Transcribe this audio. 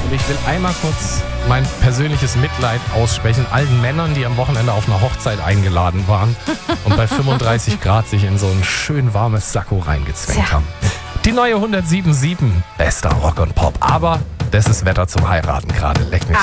Ich will einmal kurz mein persönliches Mitleid aussprechen. Allen Männern, die am Wochenende auf einer Hochzeit eingeladen waren und bei 35 Grad sich in so ein schön warmes Sakko reingezwängt haben. Die neue 107.7, bester Rock und Pop. Aber das ist Wetter zum Heiraten gerade. Leck mich.